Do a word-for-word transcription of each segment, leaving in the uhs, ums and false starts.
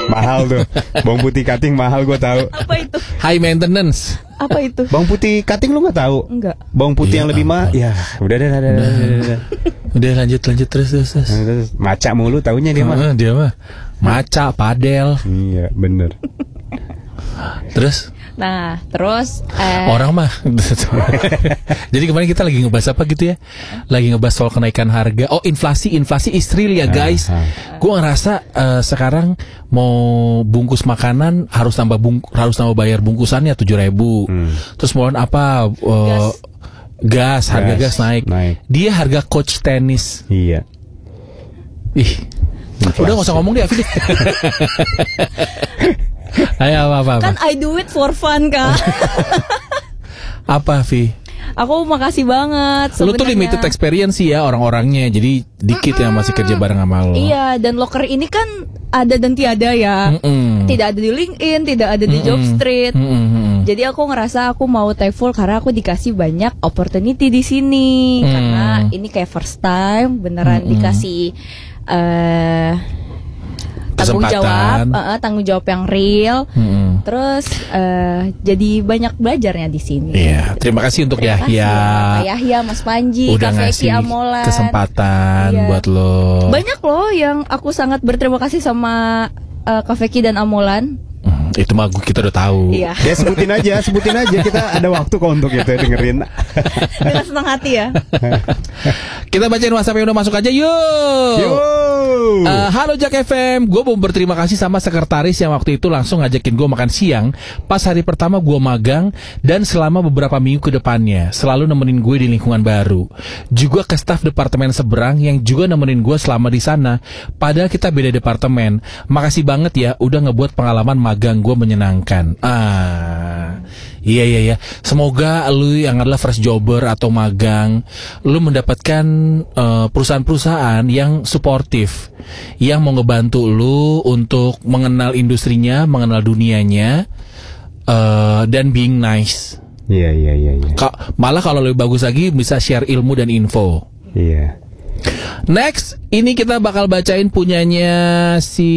Mahal tuh. Bawang putih cutting mahal, gue tahu. Apa itu? High maintenance. Apa itu? Bawang putih cutting lu nggak tahu? Enggak. Bawang putih Iya, yang lebih mahal. Ya, udah udah udah udah. udah. Udah lanjut lanjut terus terus. terus. Maca mulu taunya dia mah. Uh, dia mah maca, padel. Iya, bener. Terus Nah, terus eh, orang mah. Jadi kemarin kita lagi ngebahas apa gitu ya? Lagi ngebahas soal kenaikan harga. Oh, inflasi, inflasi is real ya guys. Gue ngerasa uh, sekarang mau bungkus makanan harus tambah bung harus tambah bayar bungkusannya tujuh ribu. Hmm. Terus mau apa? Uh, gas. gas, harga gas, gas naik. naik. Dia harga coach tenis. Iya. Ih, inflasi. Udah nggak usah ngomong deh, Afi. Ayo apa, apa, apa. Kan I do it for fun, Kak. Apa, Vi? Aku makasih banget sebenarnya. Lu tuh limited experience sih ya orang-orangnya. Jadi dikit yang masih kerja bareng sama lo. Iya, dan loker ini kan ada dan tiada ya. Mm-mm. Tidak ada di LinkedIn, tidak ada di Mm-mm. Jobstreet. Mm-mm. Jadi aku ngerasa aku mau take full karena aku dikasih banyak opportunity di sini. Mm. Karena ini kayak first time beneran Mm-mm. dikasih uh, tanggung jawab, uh, tanggung jawab yang real. Hmm. Terus uh, jadi banyak belajarnya di sini. Iya, terima kasih untuk terima Yahya. Kasih, Yahya, Mas Panji, udah Kak ngasih Feki, Amolan. Kesempatan iya. buat lo. Banyak loh yang aku sangat berterima kasih sama uh, Kak Feki dan Amolan. Hmm, itu mah kita udah tahu. Iya. Ya sebutin aja, sebutin aja. Kita ada waktu kok untuk itu dengerin. Dengan senang hati ya. Kita bacain WhatsApp yang udah masuk aja, yuk. Yuk. Uh, halo Jak F M, gue mau berterima kasih sama sekretaris yang waktu itu langsung ngajakin gue makan siang pas hari pertama gue magang dan selama beberapa minggu ke depannya selalu nemenin gue di lingkungan baru. Juga ke staf departemen seberang yang juga nemenin gue selama di sana. Padahal kita beda departemen. Makasih banget ya udah ngebuat pengalaman magang gue menyenangkan. Ah, iya iya iya. Semoga lu yang adalah fresh jobber atau magang, lu mendapatkan uh, perusahaan-perusahaan yang suportif, yang mau ngebantu lu untuk mengenal industrinya, mengenal dunianya, uh, dan being nice. Iya iya iya. iya. Ka- malah kalau lebih bagus lagi bisa share ilmu dan info. Iya. Next, ini kita bakal bacain punyanya si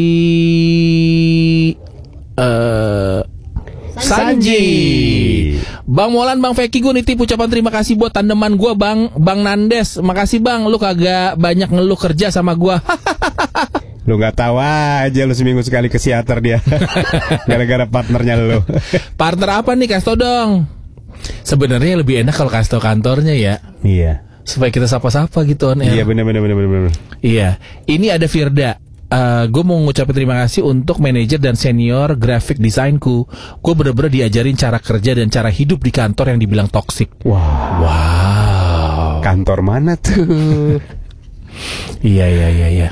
uh, Sanji. Bang Molan, Bang Feki, gue nitip ucapan terima kasih buat tandeman gue Bang Bang Nandes. Makasih Bang, lu kagak banyak ngeluh kerja sama gue. Lu gak tahu aja lu seminggu sekali ke teater dia. Gara-gara partnernya lu. Partner apa nih, kasih tau dong. Sebenarnya lebih enak kalau kasih tau kantornya ya. Iya. Supaya kita sapa-sapa gitu on air. Iya bener bener bener bener. Iya. Ini ada Firda. Uh, gue mau ngucapin terima kasih untuk manajer dan senior graphic desainku. Gue bener-bener diajarin cara kerja dan cara hidup di kantor yang dibilang toksik. Wow. Wow. Kantor mana tuh? Iya iya iya iya.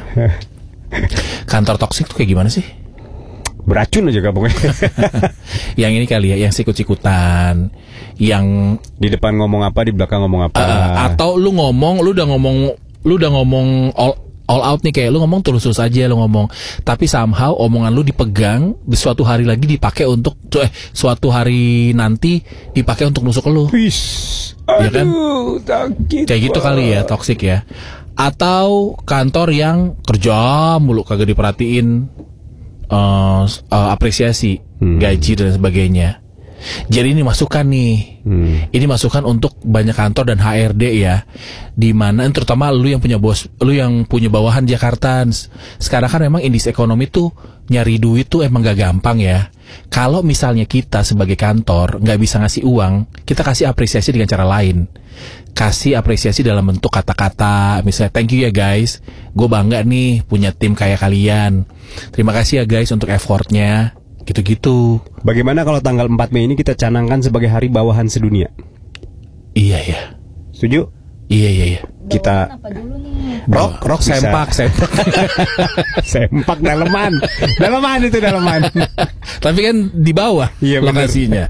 Kantor toksik tuh kayak gimana sih? Beracun aja gabungnya. Yang ini kali ya, yang sikut-sikutan, yang di depan ngomong apa, di belakang ngomong apa. Uh, atau lu ngomong, lu udah ngomong, lu udah ngomong all all out nih, kayak lu ngomong terus-terus aja lu ngomong, tapi somehow omongan lu dipegang di suatu hari lagi dipakai untuk eh suatu hari nanti dipakai untuk nusuk lu. Wis. Ya kan? Takut kayak gitu kali ya, toksik ya. Atau kantor yang kerja mulu kagak diperhatiin uh, uh, apresiasi, hmm. gaji dan sebagainya. Jadi ini masukan nih, hmm. ini masukan untuk banyak kantor dan H R D ya, di mana terutama lu yang punya bos, lu yang punya bawahan Jakarta. Sekarang kan memang indeks ekonomi tuh nyari duit tuh emang gak gampang ya. Kalau misalnya kita sebagai kantor nggak bisa ngasih uang, kita kasih apresiasi dengan cara lain. Kasih apresiasi dalam bentuk kata-kata, misalnya thank you ya guys, gue bangga nih punya tim kayak kalian. Terima kasih ya guys untuk effortnya. Gitu-gitu. Bagaimana kalau tanggal empat Mei ini kita canangkan sebagai hari bawahan sedunia? Iya ya. Setuju? Iya iya iya. Kita apa dulu nih? Rock, rock sempak, sempak. Sempak daleman. Daleman itu daleman. Tapi kan di bawah iya, lokasinya.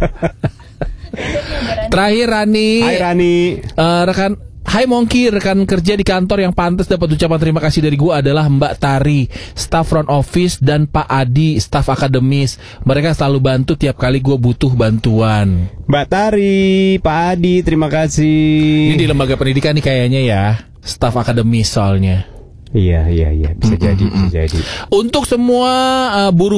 Terakhir Rani. Hai Rani. Uh, rekan Hai Monkey, rekan kerja di kantor yang pantas dapat ucapan terima kasih dari gue adalah Mbak Tari, staf front office, dan Pak Adi, staf akademis. Mereka selalu bantu tiap kali gue butuh bantuan. Mbak Tari, Pak Adi, terima kasih. Ini di lembaga pendidikan nih kayaknya ya, staf akademis soalnya. Iya, iya, iya, bisa mm-hmm. jadi, bisa jadi. Untuk semua uh, buruh